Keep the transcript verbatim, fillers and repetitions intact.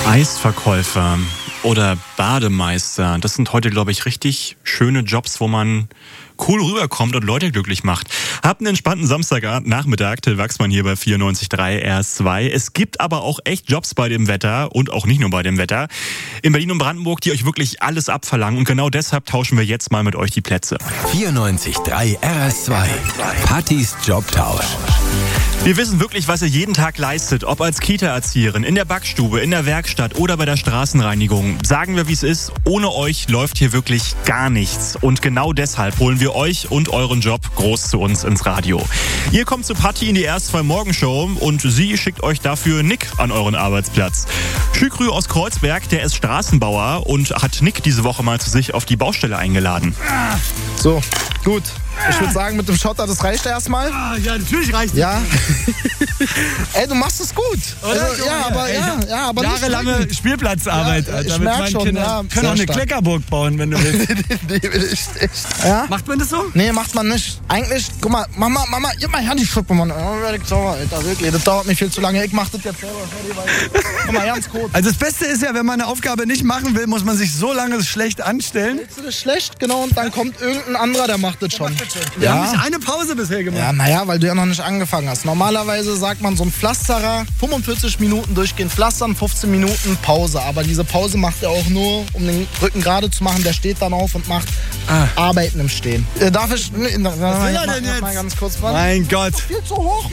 Eisverkäufer oder Bademeister, das sind heute, glaube ich, richtig schöne Jobs, wo man cool rüberkommt und Leute glücklich macht. Habt einen entspannten Samstagnachmittag, Till Wachsmann hier bei vierundneunzig Komma drei R S zwei. Es gibt aber auch echt Jobs bei dem Wetter und auch nicht nur bei dem Wetter in Berlin und Brandenburg, die euch wirklich alles abverlangen, und genau deshalb tauschen wir jetzt mal mit euch die Plätze. vierundneunzig Komma drei R S zwei. Pattys Jobtausch. Wir wissen wirklich, was ihr jeden Tag leistet, ob als Kita-Erzieherin, in der Backstube, in der Werkstatt oder bei der Straßenreinigung. Sagen wir, wie es ist, ohne euch läuft hier wirklich gar nichts. Und genau deshalb holen wir euch und euren Job groß zu uns ins Radio. Ihr kommt zu Patty in die R S zwei Morgenshow und sie schickt euch dafür Nick an euren Arbeitsplatz. Schükrü aus Kreuzberg, der ist Straßenbauer und hat Nick diese Woche mal zu sich auf die Baustelle eingeladen. So, gut. Ich würde sagen, mit dem Schotter, das reicht erstmal. Ah, ja, natürlich reicht es. Ja. Ey, du machst es gut. Also, ja, aber, Ey, ja, ja, aber jahrelange nicht Spielplatzarbeit. Ja, ich damit merk meine schon, Kinder ja, können auch eine sehr stark. Kleckerburg bauen, wenn du willst. nee, will ich nicht. Ja? Macht man das so? Nee, macht man nicht. Eigentlich, guck mal, Mama, Mama, gib mal her die Schippe, Mann. Oh, werd ich sauer, Alter, wirklich. Das dauert mir viel zu lange. Ich mach das jetzt selber. Guck mal, ganz kurz. Also das Beste ist ja, wenn man eine Aufgabe nicht machen will, muss man sich so lange schlecht anstellen. Willst du das schlecht? Genau, und dann kommt irgendein anderer, der macht das schon. Wir Ja. haben nicht eine Pause bisher gemacht. Ja, naja, weil du ja noch nicht angefangen hast. Normalerweise sagt man so ein Pflasterer, fünfundvierzig Minuten durchgehend pflastern, fünfzehn Minuten Pause. Aber diese Pause macht er auch nur, um den Rücken gerade zu machen. Der steht dann auf und macht Ah. Arbeiten im Stehen. Äh, darf ich... Was will er denn jetzt? Mal ganz kurz, Mann. Mein Gott. Viel zu hoch.